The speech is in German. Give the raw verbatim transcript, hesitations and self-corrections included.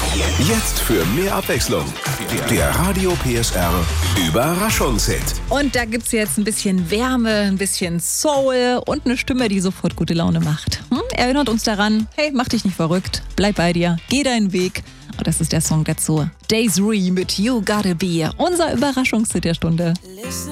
Jetzt für mehr Abwechslung. Der Radio P S R Überraschungshit. Und da gibt's jetzt ein bisschen Wärme, ein bisschen Soul und eine Stimme, die sofort gute Laune macht. Hm? Erinnert uns daran, hey, mach dich nicht verrückt, bleib bei dir, geh deinen Weg. Und das ist der Song dazu. Days Re mit You Gotta Be, unser Überraschungshit der Stunde.